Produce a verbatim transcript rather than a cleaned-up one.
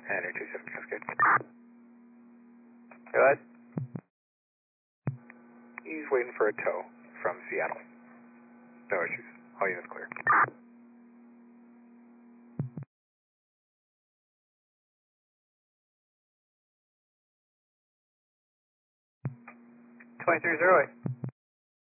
And Air two seven, that's good. Go ahead. He's waiting for a tow from Seattle. No issues. All units clear. twenty-three oh eight.